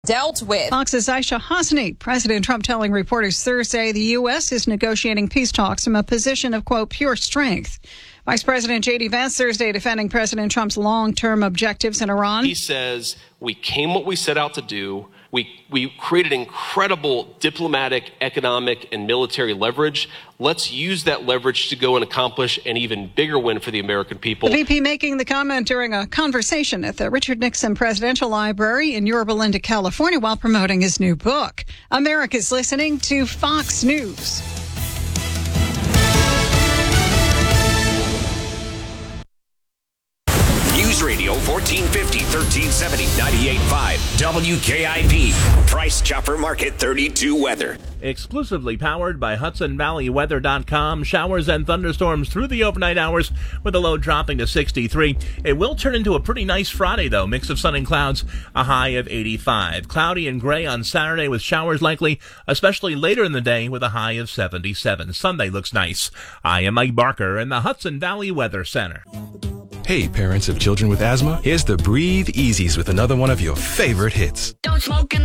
dealt with. Fox's Aisha Hosni. President Trump telling reporters Thursday the U.S. is negotiating peace talks from a position of, quote, pure strength. Vice President J.D. Vance Thursday defending President Trump's long-term objectives in Iran. He says, we came what we set out to do. We created incredible diplomatic, economic, and military leverage. Let's use that leverage to go and accomplish an even bigger win for the American people. The VP making the comment during a conversation at the Richard Nixon Presidential Library in Yorba Linda, California, while promoting his new book. America's listening to Fox News. News Radio 1450, 1370, 98.5, WKIP. Price Chopper Market 32 weather. Exclusively powered by HudsonValleyWeather.com. Showers and thunderstorms through the overnight hours with the low dropping to 63. It will turn into a pretty nice Friday, though. Mix of sun and clouds, a high of 85. Cloudy and gray on Saturday with showers likely, especially later in the day with a high of 77. Sunday looks nice. I am Mike Barker in the Hudson Valley Weather Center. Hey, parents of children with asthma, here's the Breathe Easies with another one of your favorite hits. Don't smoke in